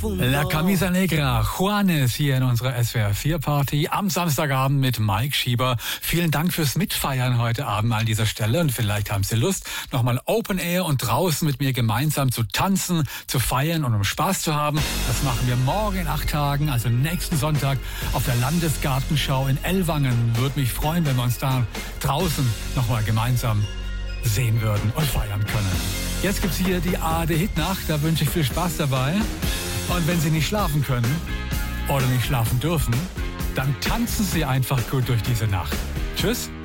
La Camisa Negra, Juanes hier in unserer SWR4-Party am Samstagabend mit Mike Schieber. Vielen Dank fürs Mitfeiern heute Abend an dieser Stelle und vielleicht haben Sie Lust, nochmal Open Air und draußen mit mir gemeinsam zu tanzen, zu feiern und um Spaß zu haben. Das machen wir morgen in 8 Tagen, also nächsten Sonntag auf der Landesgartenschau in Ellwangen. Würde mich freuen, wenn wir uns da draußen nochmal gemeinsam sehen würden und feiern können. Jetzt gibt's hier die ARD-Hitnacht, da wünsche ich viel Spaß dabei. Und wenn Sie nicht schlafen können oder nicht schlafen dürfen, dann tanzen Sie einfach gut durch diese Nacht. Tschüss.